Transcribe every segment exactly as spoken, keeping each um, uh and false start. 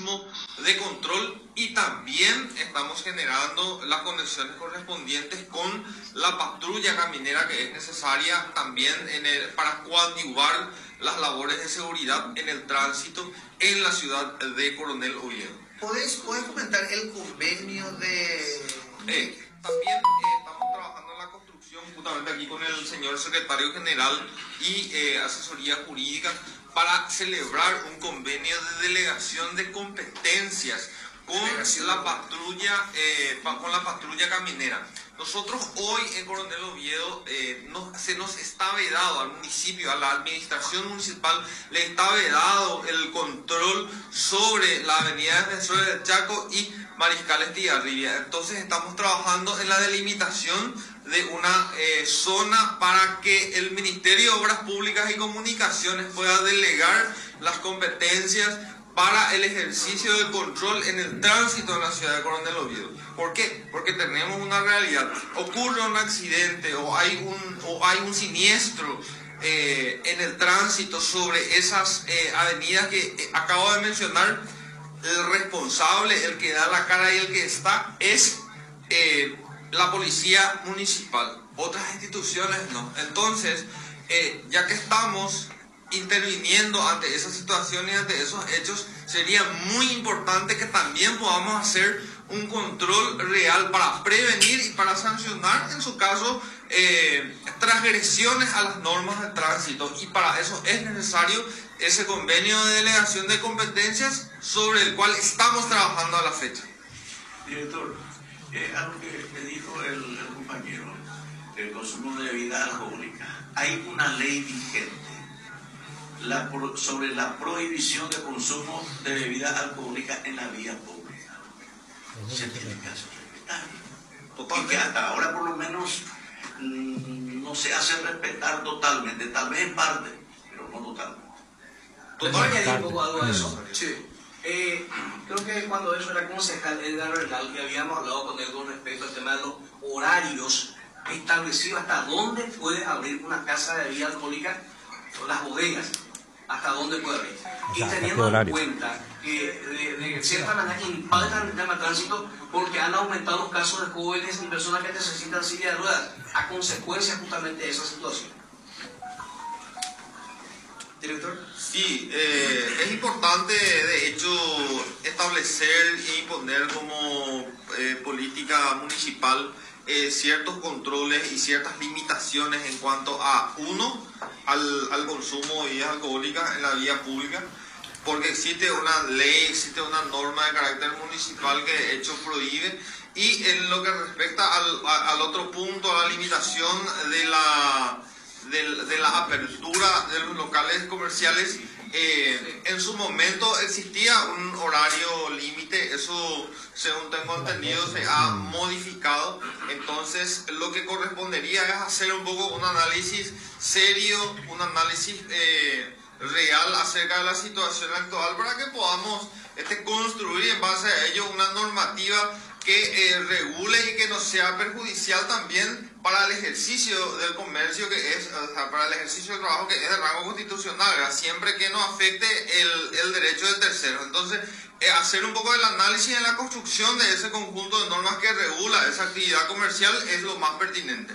mecanismo de control y también estamos generando las conexiones correspondientes con la patrulla caminera que es necesaria también en el, para coadyuvar las labores de seguridad en el tránsito en la ciudad de Coronel Oviedo. ¿Podés, podés comentar el convenio de...? Eh, también eh, estamos trabajando en la construcción justamente aquí con el señor secretario general y eh, asesoría jurídica para celebrar un convenio de delegación de competencias con la patrulla, eh, con la patrulla caminera. Nosotros hoy en Coronel Oviedo eh, no, se nos está vedado al municipio, a la administración municipal, le está vedado el control sobre la avenida Defensores del Chaco y Mariscal Estigarribia. Entonces estamos trabajando en la delimitación de una eh, zona para que el Ministerio de Obras Públicas y Comunicaciones pueda delegar las competencias para el ejercicio de control en el tránsito en la ciudad de Coronel Oviedo. ¿Por qué? Porque tenemos una realidad. Ocurre un accidente o hay un, o hay un siniestro eh, en el tránsito sobre esas eh, avenidas que eh, acabo de mencionar. El responsable, el que da la cara y el que está, es eh, la policía municipal. Otras instituciones no. Entonces, eh, ya que estamos interviniendo ante esa situación y ante esos hechos, sería muy importante que también podamos hacer un control real para prevenir y para sancionar, en su caso, eh, transgresiones a las normas de tránsito. Y para eso es necesario ese convenio de delegación de competencias sobre el cual estamos trabajando a la fecha. Director, eh, algo que me dijo el, el compañero, el consumo de bebida alcohólica. Hay una ley vigente La, sobre la prohibición de consumo de bebidas alcohólicas en la vía pública. Se tiene que hacer respetar. Porque hasta ahora por lo menos mmm, no se hace respetar totalmente, tal vez en parte, pero no totalmente. ¿Puedo añadir un poco algo a eso? Sí. Eh, creo que cuando eso era concejal Edgar Bernal, que habíamos hablado con él con respecto al tema de los horarios establecidos hasta dónde puede abrir una casa de bebida alcohólica o las bodegas. Hasta dónde puede abrir. Y teniendo en cuenta que de, de cierta manera impactan el tema de tránsito porque han aumentado los casos de jóvenes y personas que necesitan silla de ruedas a consecuencia justamente de esa situación. Director. Sí, eh, es importante de hecho establecer y imponer como eh, política municipal Eh, ciertos controles y ciertas limitaciones en cuanto a, uno, al, al consumo de bebidas alcohólicas en la vía pública, porque existe una ley, existe una norma de carácter municipal que de hecho prohíbe, y en lo que respecta al, a, al otro punto, a la limitación de la, de, de la apertura de los locales comerciales, eh, en su momento existía un horario límite, eso según tengo entendido se ha modificado. Entonces lo que correspondería es hacer un poco un análisis serio, un análisis eh, real acerca de la situación actual para que podamos este, construir en base a ello una normativa que eh, regule y que no sea perjudicial también para el ejercicio del comercio, que es, o sea, para el ejercicio del trabajo que es de rango constitucional, ¿verdad? Siempre que no afecte el, el derecho de terceros. Entonces, eh, hacer un poco del análisis en la construcción de ese conjunto de normas que regula esa actividad comercial es lo más pertinente.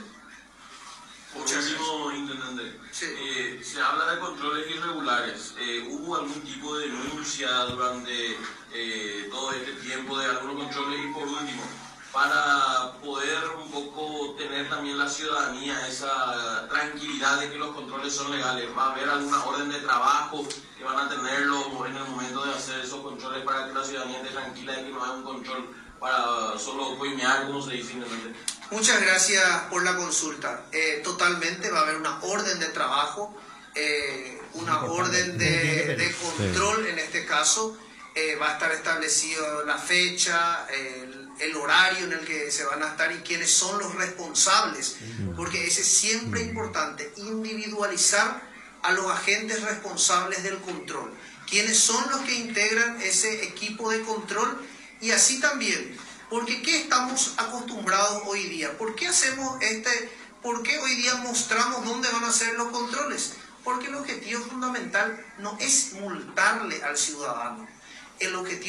Por último, intendente, sí. eh, se habla de controles irregulares. Eh, ¿Hubo algún tipo de denuncia durante eh, todo este tiempo de algunos controles? Y por último, para poder un poco tener también la ciudadanía esa tranquilidad de que los controles son legales, ¿va a haber alguna orden de trabajo que van a tenerlo en el momento de hacer esos controles para que la ciudadanía esté tranquila de que no haya un control para solo coimear, como se dice? Muchas gracias por la consulta. Eh, totalmente va a haber una orden de trabajo, eh, una orden de, de control en este caso. Eh, va a estar establecido la fecha, el, el horario en el que se van a estar y quiénes son los responsables, porque ese es siempre importante, individualizar a los agentes responsables del control, quiénes son los que integran ese equipo de control. Y así también, porque ¿qué estamos acostumbrados hoy día? ¿Por qué hacemos este, por qué hoy día mostramos dónde van a ser los controles? Porque el objetivo fundamental no es multarle al ciudadano, el objetivo